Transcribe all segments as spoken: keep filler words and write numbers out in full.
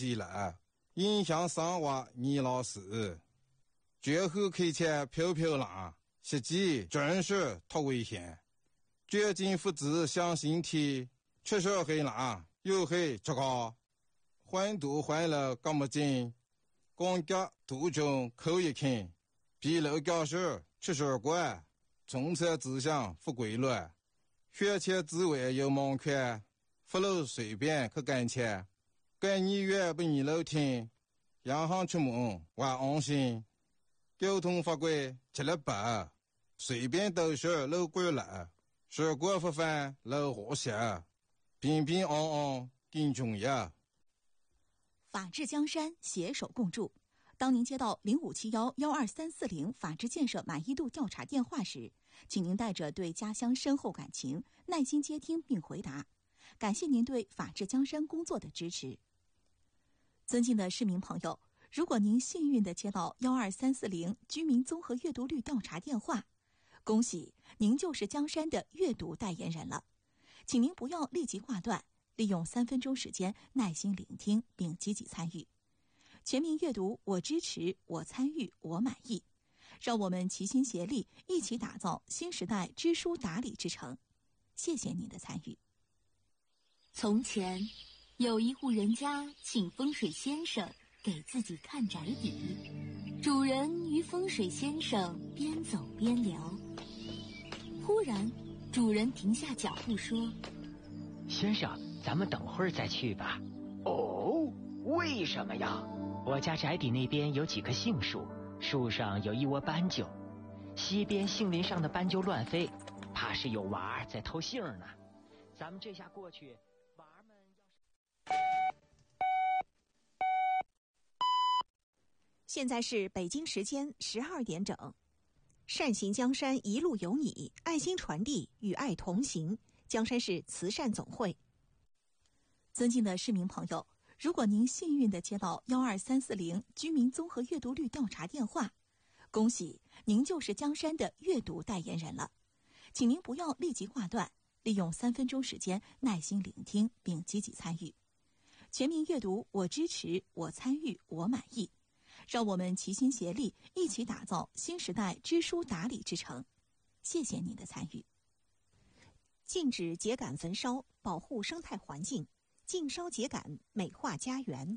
息了，影响生活二老师。最后开车飘飘浪，实际真是太危险。最近复制向身体，确实很冷，又很糟糕。换都换了这么近，光脚途中扣一看，疲劳驾驶确实怪，从车指向不规律，学前之外有盲看，不路随便去赶车，赶你远不你楼听，洋行出门我安心。交通法规吃了白，随便都是路过了，事故不犯路和谐，平平安安更重要。 法治江山，携手共筑。当您接到零五七幺幺二三四零法治建设满意度调查电话时，请您带着对家乡深厚感情，耐心接听并回答。感谢您对法治江山工作的支持。尊敬的市民朋友，如果您幸运地接到幺二三四零居民综合阅读率调查电话，恭喜您就是江山的阅读代言人了。请您不要立即挂断，利用三分钟时间耐心聆听并积极参与。全民阅读，我支持，我参与，我满意。让我们齐心协力，一起打造新时代知书达理之城。谢谢您的参与。 从前，有一户人家请风水先生给自己看宅邸，主人与风水先生边走边聊。忽然，主人停下脚步说：“ 先生，咱们等会儿再去吧。”“ 哦，为什么呀？”“ 我家宅邸那边有几棵杏树，树上有一窝斑鸠，西边杏林上的斑鸠乱飞，怕是有娃儿在偷杏呢。咱们这下过去，娃儿们要是……” 现在是北京时间十二点整。善行江山一路有你，爱心传递与爱同行。江山市慈善总会。尊敬的市民朋友，如果您幸运地接到幺二三四零居民综合阅读率调查电话，恭喜您就是江山的阅读代言人了。请您不要立即挂断，利用三分钟时间耐心聆听并积极参与。全民阅读，我支持，我参与，我满意。让我们齐心协力，一起打造新时代知书达理之城。谢谢您的参与。禁止秸秆焚烧，保护生态环境，禁烧秸秆，美化家园。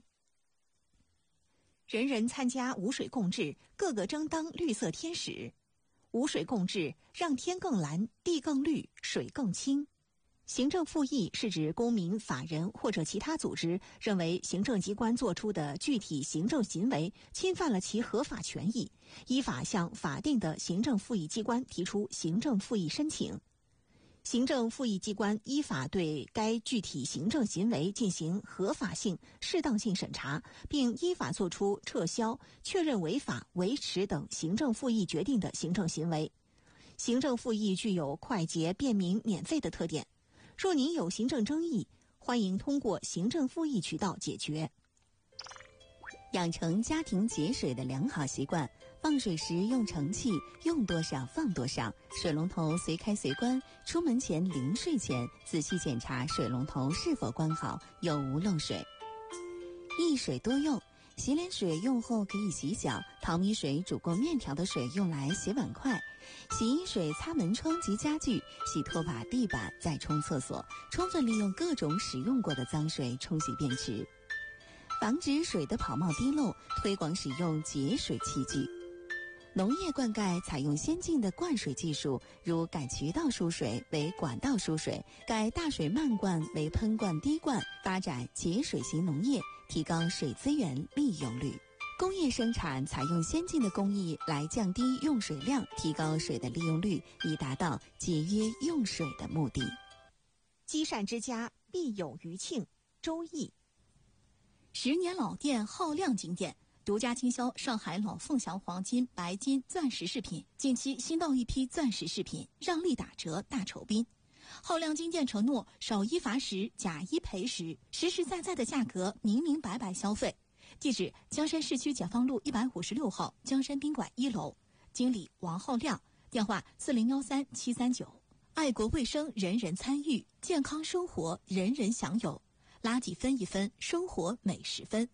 人人参加无水共治，个个争当绿色天使。无水共治，让天更蓝，地更绿，水更清。行政复议是指公民、法人或者其他组织认为行政机关作出的具体行政行为侵犯了其合法权益，依法向法定的行政复议机关提出行政复议申请。行政复议机关依法对该具体行政行为进行合法性、适当性审查，并依法作出撤销、确认违法、维持等行政复议决定的行政行为。行政复议具有快捷、便民、免费的特点。若您有行政争议，欢迎通过行政复议渠道解决。 养成家庭节水的良好习惯，放水时用盛器，用多少放多少，水龙头随开随关，出门前临睡前仔细检查水龙头是否关好，有无漏水。一水多用，洗脸水用后可以洗脚，淘米水煮过面条的水用来洗碗筷，洗衣水擦门窗及家具，洗拖把、地板，再冲厕所，充分利用各种使用过的脏水冲洗便池。防止水的跑冒滴漏，推广使用节水器具。农业灌溉采用先进的灌水技术，如改渠道输水为管道输水，改大水漫灌为喷灌滴灌，发展节水型农业，提高水资源利用率。工业生产采用先进的工艺来降低用水量，提高水的利用率，以达到节约用水的目的。 积善之家必有余庆，周易。十年老店浩亮金店独家经销上海老凤祥黄金、白金、钻石饰品，近期新到一批钻石饰品，让利打折大酬宾。浩亮金店承诺少一罚十，假一赔十，实实在在的价格，明明白白消费。地址：江山市区解放路一百五十六号江山宾馆一楼，经理王浩亮，电话四零幺三七三九。爱国卫生，人人参与；健康生活，人人享有。垃圾分一分，生活每十分。